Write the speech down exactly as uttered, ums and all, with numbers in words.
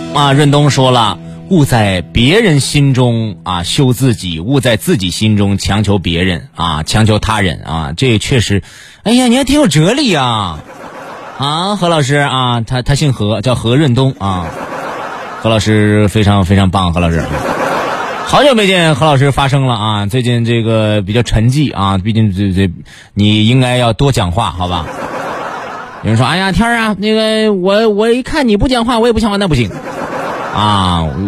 啊，润东说了，勿在别人心中啊修自己，勿在自己心中强求别人啊，强求他人啊，这确实，哎呀，你还挺有哲理啊！啊，何老师啊，他他姓何，叫何润东啊。何老师非常非常棒，何老师。好久没见何老师发声了啊！最近这个比较沉寂啊，毕竟这这你应该要多讲话，好吧？有人说：“哎呀，天儿啊，那个我我一看你不讲话，我也不讲话，那不行啊！”